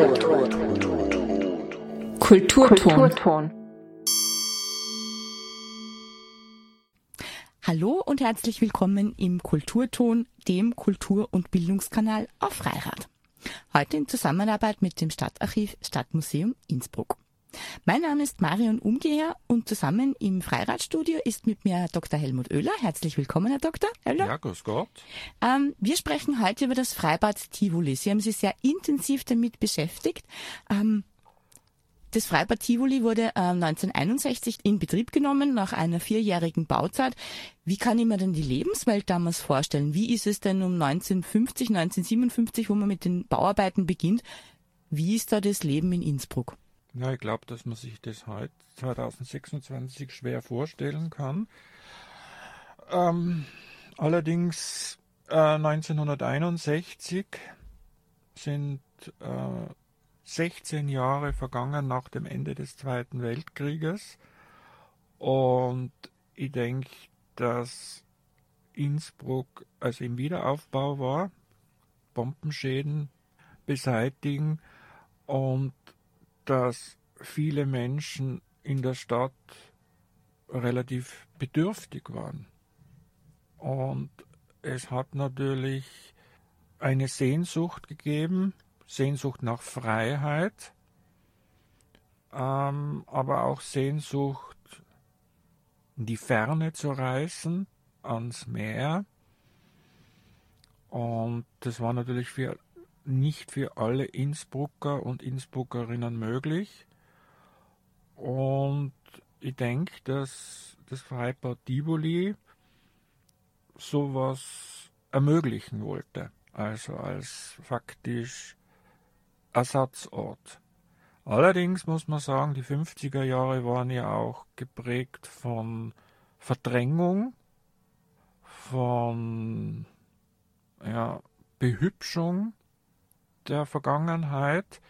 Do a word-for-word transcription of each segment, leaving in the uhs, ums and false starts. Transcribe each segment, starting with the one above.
Kulturton. Kulturton. Hallo und herzlich willkommen im Kulturton, dem Kultur- und Bildungskanal auf Freirad. Heute in Zusammenarbeit mit dem Stadtarchiv Stadtmuseum Innsbruck. Mein Name ist Marion Umgeher und zusammen im Freiradstudio ist mit mir Doktor Helmut Oehler. Herzlich willkommen, Herr Doktor Oehler. Ja, grüß Gott. Ähm, wir sprechen heute über das Freibad Tivoli. Sie haben sich sehr intensiv damit beschäftigt. Ähm, das Freibad Tivoli wurde äh, neunzehnhunderteinundsechzig in Betrieb genommen, nach einer vierjährigen Bauzeit. Wie kann ich mir denn die Lebenswelt damals vorstellen? Wie ist es denn um neunzehnhundertfünfzig, neunzehnhundertsiebenundfünfzig, wo man mit den Bauarbeiten beginnt? Wie ist da das Leben in Innsbruck? Ja, ich glaube, dass man sich das heute zweitausendsechsundzwanzig schwer vorstellen kann. Ähm, allerdings äh, neunzehnhunderteinundsechzig sind äh, sechzehn Jahre vergangen nach dem Ende des Zweiten Weltkrieges und ich denke, dass Innsbruck also im Wiederaufbau war, Bombenschäden beseitigen und dass viele Menschen in der Stadt relativ bedürftig waren. Und es hat natürlich eine Sehnsucht gegeben, Sehnsucht nach Freiheit, ähm, aber auch Sehnsucht, in die Ferne zu reisen, ans Meer. Und das war natürlich für nicht für alle Innsbrucker und Innsbruckerinnen möglich. Und ich denke, dass das Freibad Tivoli sowas ermöglichen wollte, also als faktisch Ersatzort. Allerdings muss man sagen, die fünfziger Jahre waren ja auch geprägt von Verdrängung, von ja, Behübschung der Vergangenheit.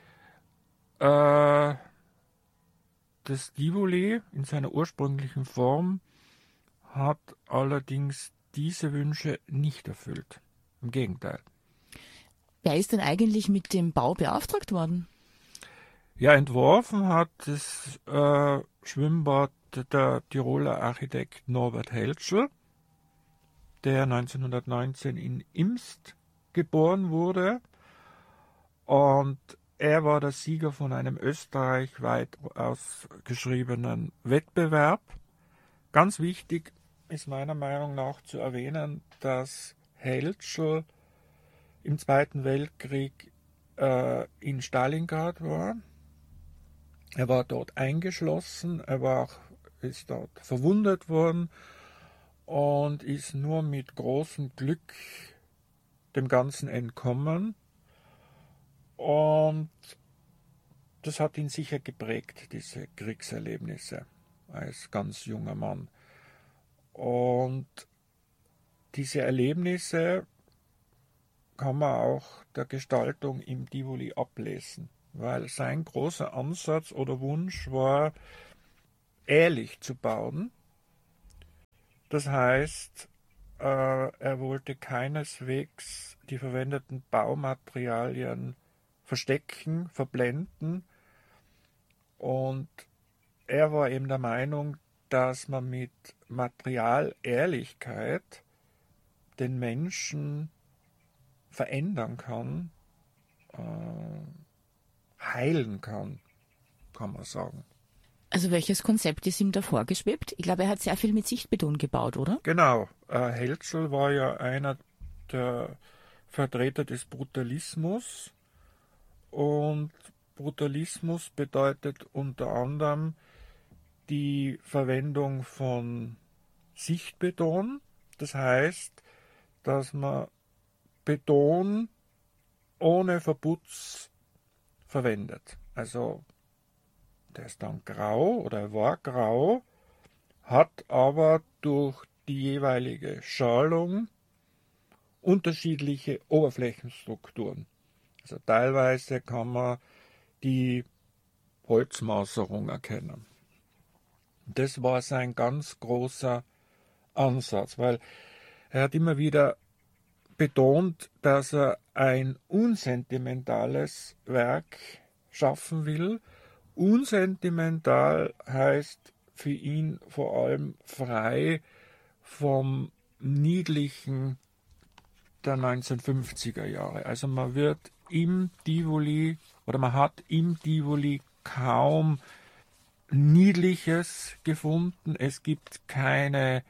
Äh, das Tivoli in seiner ursprünglichen Form hat allerdings diese Wünsche nicht erfüllt. Im Gegenteil. Wer ist denn eigentlich mit dem Bau beauftragt worden? Ja, entworfen hat das äh, Schwimmbad der Tiroler Architekt Norbert Heltschel, der neunzehnhundertneunzehn in Imst geboren wurde. Und er war der Sieger von einem österreichweit ausgeschriebenen Wettbewerb. Ganz wichtig ist meiner Meinung nach zu erwähnen, dass Heltschel im Zweiten Weltkrieg äh, in Stalingrad war. Er war dort eingeschlossen, er war auch, ist dort verwundet worden und ist nur mit großem Glück dem Ganzen entkommen. Und das hat ihn sicher geprägt, diese Kriegserlebnisse, als ganz junger Mann. Und diese Erlebnisse kann man auch der Gestaltung im Tivoli ablesen, weil sein großer Ansatz oder Wunsch war, ehrlich zu bauen. Das heißt, äh, er wollte keineswegs die verwendeten Baumaterialien verstecken, verblenden. Und er war eben der Meinung, dass man mit Materialehrlichkeit den Menschen verändern kann, äh, heilen kann, kann man sagen. Also welches Konzept ist ihm da vorgeschwebt? Ich glaube, er hat sehr viel mit Sichtbeton gebaut, oder? Genau. Äh, Heltschel war ja einer der Vertreter des Brutalismus. Und Brutalismus bedeutet unter anderem die Verwendung von Sichtbeton. Das heißt, dass man Beton ohne Verputz verwendet. Also der ist dann grau oder er war grau, hat aber durch die jeweilige Schalung unterschiedliche Oberflächenstrukturen. Also teilweise kann man die Holzmaserung erkennen. Das war sein ganz großer Ansatz, weil er hat immer wieder betont, dass er ein unsentimentales Werk schaffen will. Unsentimental heißt für ihn vor allem frei vom Niedlichen der neunzehnhundertfünfziger Jahre. Also man wird im Tivoli oder man hat im Tivoli kaum Niedliches gefunden. Es gibt keine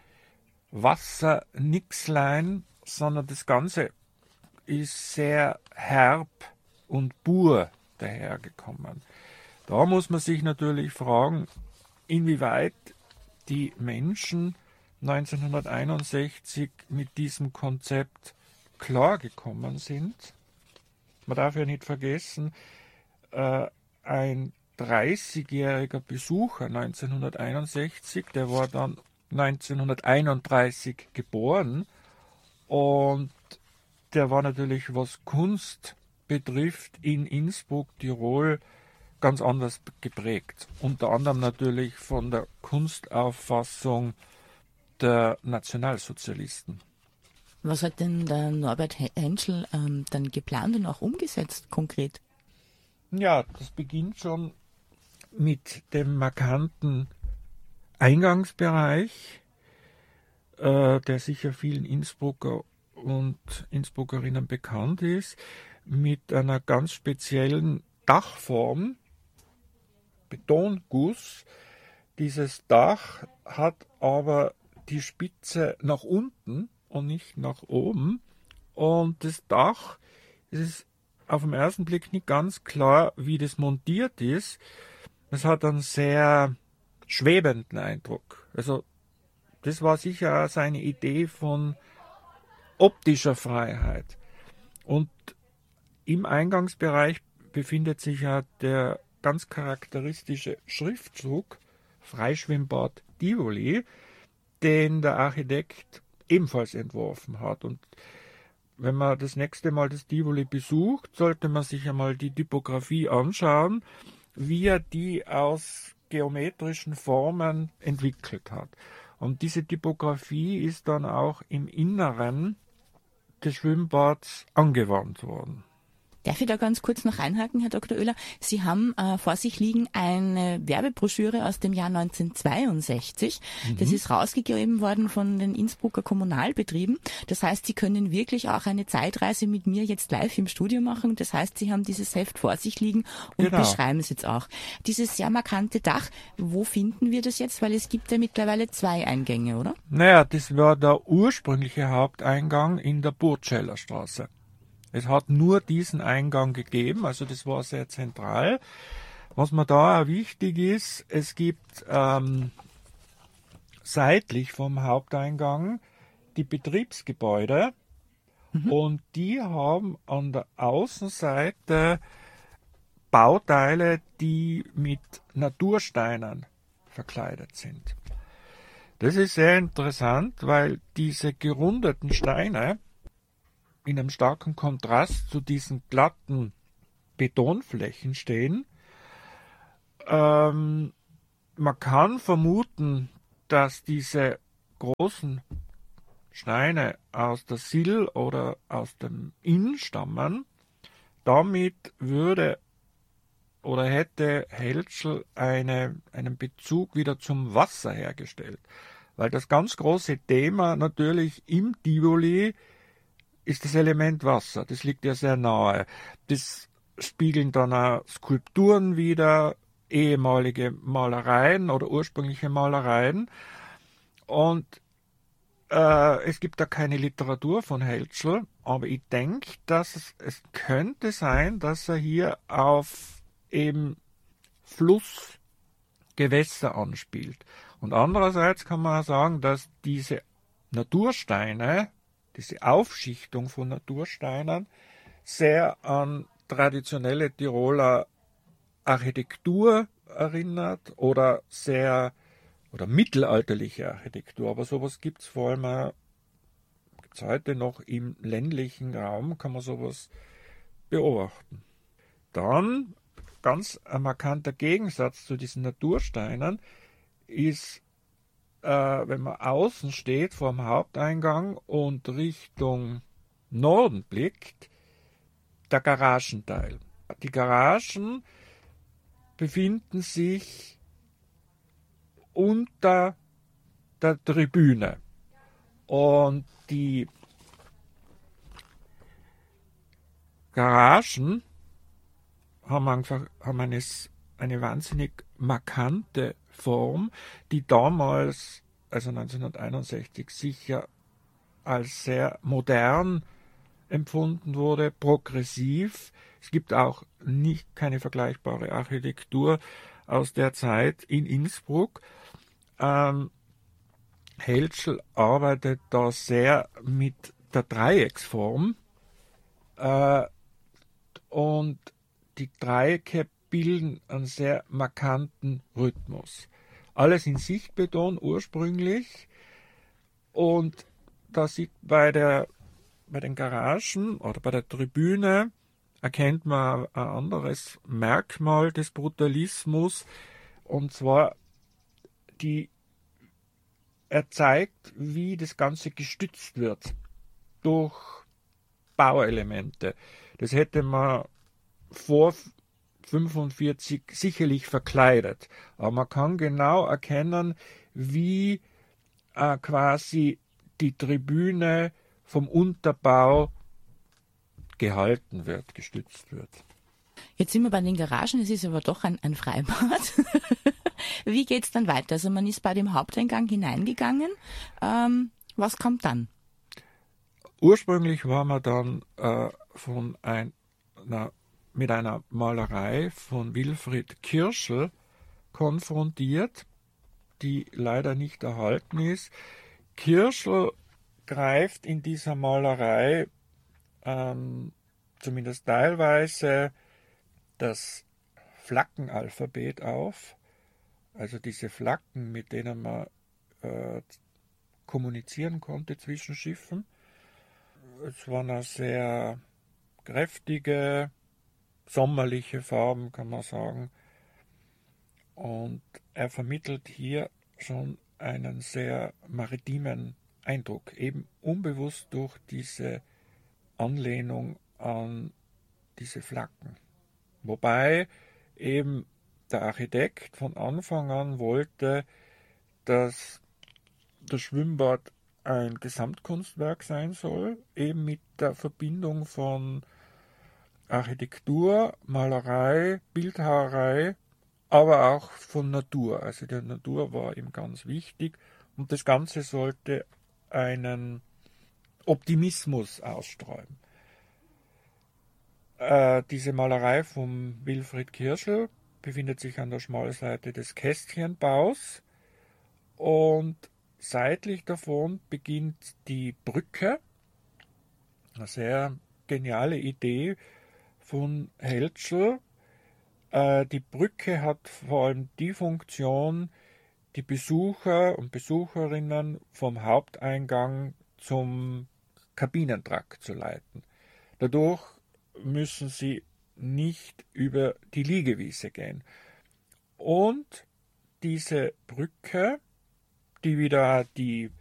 Wassernixlein, sondern das Ganze ist sehr herb und pur dahergekommen. Da muss man sich natürlich fragen, inwieweit die Menschen neunzehnhunderteinundsechzig mit diesem Konzept klargekommen sind. Man darf ja nicht vergessen, äh, ein dreißigjähriger Besucher neunzehnhunderteinundsechzig, der war dann neunzehnhunderteinunddreißig geboren und der war natürlich, was Kunst betrifft, in Innsbruck, Tirol, ganz anders geprägt. Unter anderem natürlich von der Kunstauffassung der Nationalsozialisten. Was hat denn der Norbert Hentschel ähm, dann geplant und auch umgesetzt konkret? Ja, das beginnt schon mit dem markanten Eingangsbereich, äh, der sicher vielen Innsbrucker und Innsbruckerinnen bekannt ist, mit einer ganz speziellen Dachform, Betonguss. Dieses Dach hat aber die Spitze nach unten und nicht nach oben. Und das Dach, es ist auf den ersten Blick nicht ganz klar, wie das montiert ist. Es hat einen sehr schwebenden Eindruck. Also das war sicher auch seine Idee von optischer Freiheit. Und im Eingangsbereich befindet sich ja der ganz charakteristische Schriftzug Freischwimmbad Tivoli, den der Architekt ebenfalls entworfen hat. Und wenn man das nächste Mal das Tivoli besucht, sollte man sich einmal die Typografie anschauen, wie er die aus geometrischen Formen entwickelt hat. Und diese Typografie ist dann auch im Inneren des Schwimmbads angewandt worden. Darf ich da ganz kurz noch einhaken, Herr Doktor Oehler? Sie haben äh, vor sich liegen eine Werbebroschüre aus dem Jahr neunzehnhundertzweiundsechzig. Mhm. Das ist rausgegeben worden von den Innsbrucker Kommunalbetrieben. Das heißt, Sie können wirklich auch eine Zeitreise mit mir jetzt live im Studio machen. Das heißt, Sie haben dieses Heft vor sich liegen und genau. beschreiben es jetzt auch. Dieses sehr markante Dach, wo finden wir das jetzt? Weil es gibt ja mittlerweile zwei Eingänge, oder? Naja, das war der ursprüngliche Haupteingang in der Burtscheller Straße. Es hat nur diesen Eingang gegeben, also das war sehr zentral. Was mir da auch wichtig ist, es gibt ähm, seitlich vom Haupteingang die Betriebsgebäude mhm. und die haben an der Außenseite Bauteile, die mit Natursteinen verkleidet sind. Das ist sehr interessant, weil diese gerundeten Steine in einem starken Kontrast zu diesen glatten Betonflächen stehen. Ähm, man kann vermuten, dass diese großen Steine aus der Sill oder aus dem Inn stammen. Damit würde oder hätte Hältschel eine, einen Bezug wieder zum Wasser hergestellt. Weil das ganz große Thema natürlich im Tivoli ist das Element Wasser. Das liegt ja sehr nahe. Das spiegeln dann auch Skulpturen wider, ehemalige Malereien oder ursprüngliche Malereien. Und äh, es gibt da keine Literatur von Hältschel, aber ich denke, dass es, es könnte sein, dass er hier auf eben Flussgewässer anspielt. Und andererseits kann man auch sagen, dass diese Natursteine, diese Aufschichtung von Natursteinen sehr an traditionelle Tiroler Architektur erinnert oder sehr oder mittelalterliche Architektur. Aber sowas gibt es vor allem gibt's heute noch im ländlichen Raum, kann man sowas beobachten. Dann, ganz ein markanter Gegensatz zu diesen Natursteinen, ist, Äh, wenn man außen steht vor dem Haupteingang und Richtung Norden blickt, der Garagenteil. Die Garagen befinden sich unter der Tribüne. Und die Garagen haben einfach haben eine, eine wahnsinnig markante Form, die damals, also neunzehnhunderteinundsechzig, sicher als sehr modern empfunden wurde, progressiv. Es gibt auch nicht keine vergleichbare Architektur aus der Zeit in Innsbruck. Ähm, Heltschel arbeitet da sehr mit der Dreiecksform äh, und die Dreiecke bilden einen sehr markanten Rhythmus. Alles in Sichtbeton ursprünglich, und da sieht bei der bei den Garagen oder bei der Tribüne erkennt man ein anderes Merkmal des Brutalismus, und zwar die er zeigt, wie das Ganze gestützt wird durch Bauelemente. Das hätte man vor fünfundvierzig sicherlich verkleidet, aber man kann genau erkennen, wie äh, quasi die Tribüne vom Unterbau gehalten wird, gestützt wird. Jetzt sind wir bei den Garagen, es ist aber doch ein, ein Freibad. Wie geht's dann weiter? Also man ist bei dem Haupteingang hineingegangen. Ähm, was kommt dann? Ursprünglich war man dann äh, von ein, na, mit einer Malerei von Wilfried Kirschel konfrontiert, die leider nicht erhalten ist. Kirschel greift in dieser Malerei ähm, zumindest teilweise das Flaggenalphabet auf, also diese Flaggen, mit denen man äh, kommunizieren konnte zwischen Schiffen. Es waren eine sehr kräftige, sommerliche Farben, kann man sagen. Und er vermittelt hier schon einen sehr maritimen Eindruck, eben unbewusst durch diese Anlehnung an diese Flaggen. Wobei eben der Architekt von Anfang an wollte, dass das Schwimmbad ein Gesamtkunstwerk sein soll, eben mit der Verbindung von Architektur, Malerei, Bildhauerei, aber auch von Natur. Also die Natur war ihm ganz wichtig, und das Ganze sollte einen Optimismus ausstrahlen. Äh, diese Malerei von Wilfried Kirschel befindet sich an der Schmalseite des Kästchenbaus, und seitlich davon beginnt die Brücke, eine sehr geniale Idee von Heltschel. Äh, die Brücke hat vor allem die Funktion, die Besucher und Besucherinnen vom Haupteingang zum Kabinentrakt zu leiten. Dadurch müssen sie nicht über die Liegewiese gehen. Und diese Brücke, die wieder die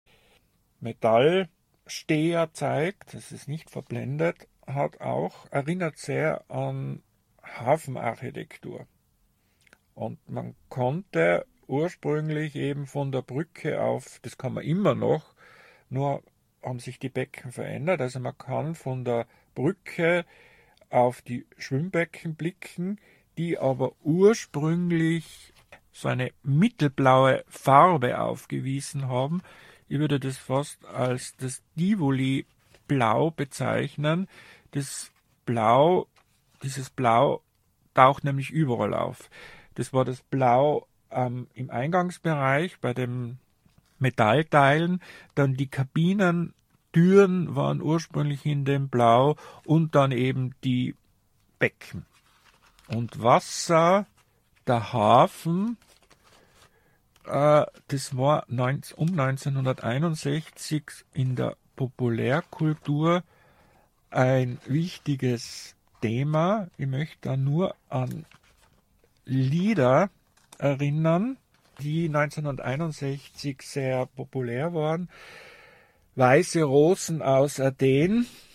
Metallsteher zeigt, das ist nicht verblendet, hat auch, erinnert sehr an Hafenarchitektur. Und man konnte ursprünglich eben von der Brücke auf, das kann man immer noch, nur haben sich die Becken verändert, also man kann von der Brücke auf die Schwimmbecken blicken, die aber ursprünglich so eine mittelblaue Farbe aufgewiesen haben. Ich würde das fast als das Tivoli-Blau bezeichnen. Das Blau, dieses Blau taucht nämlich überall auf. Das war das Blau ähm, im Eingangsbereich bei den Metallteilen, dann die Kabinentüren waren ursprünglich in dem Blau und dann eben die Becken. Und Wasser, der Hafen, äh, das war neunzehn, um neunzehnhunderteinundsechzig in der Populärkultur ein wichtiges Thema. Ich möchte da nur an Lieder erinnern, die neunzehnhunderteinundsechzig sehr populär waren. Weiße Rosen aus Athen